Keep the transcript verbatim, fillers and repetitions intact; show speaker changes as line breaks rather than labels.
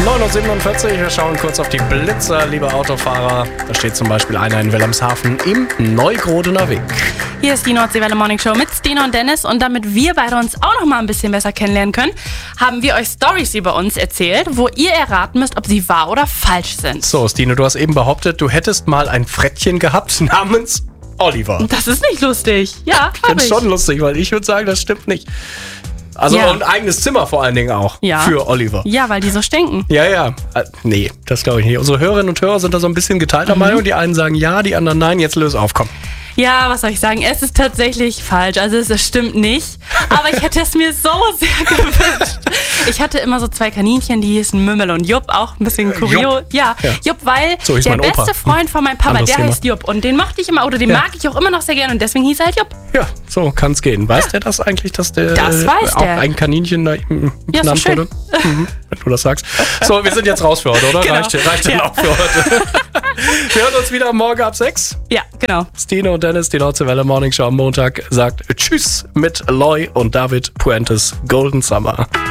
neun Uhr siebenundvierzig, wir schauen kurz auf die Blitzer, liebe Autofahrer. Da steht zum Beispiel einer in Wilhelmshaven im Neugrodener Weg.
Hier ist die Nordseewelle Morning Show mit Stino und Dennis. Und damit wir beide uns auch noch mal ein bisschen besser kennenlernen können, haben wir euch Storys über uns erzählt, wo ihr erraten müsst, ob sie wahr oder falsch sind.
So, Stino, du hast eben behauptet, du hättest mal ein Frettchen gehabt namens Oliver.
Das ist nicht lustig. Ja,
Ich finde es schon lustig, weil ich würde sagen, das stimmt nicht. Also
Ja.
ein eigenes Zimmer vor allen Dingen auch
Ja.
für Oliver.
Ja, weil die so stinken.
Ja, ja. Äh, nee, das glaube ich nicht. Unsere Hörerinnen und Hörer sind da so ein bisschen geteilter
Mhm.
Meinung. Die einen sagen ja, die anderen nein. Jetzt löse auf, komm.
Ja, was soll ich sagen? Es ist tatsächlich falsch. Also es, es stimmt nicht. Aber ich hätte es mir so sehr gewünscht. Ich hatte immer so zwei Kaninchen, die hießen Mümmel und Jupp. Auch ein bisschen kurios. Ja,
Ja.
Jupp, weil
So hieß
der
mein Opa.
beste Freund von meinem Papa,
Anderes
der
Thema.
heißt Jupp. Und den mochte ich immer, oder den
Ja.
mag ich auch immer noch sehr gerne. Und deswegen hieß er halt Jupp.
Ja, so kann es gehen. Weiß der das eigentlich, dass der
Das weiß
auch
der.
ein Kaninchen da mm,
Ja, ist
genannt
doch schön.
wurde? Mhm, wenn du das sagst. So, wir sind jetzt raus für heute, oder?
Genau.
Reicht, reicht dann
Ja.
auch für heute. Wir hören uns wieder morgen ab sechs.
Ja, genau.
Stino und Dennis, die Nordseewelle Morning Show am Montag, sagt Tschüss mit Loy und David Puentes Golden Summer.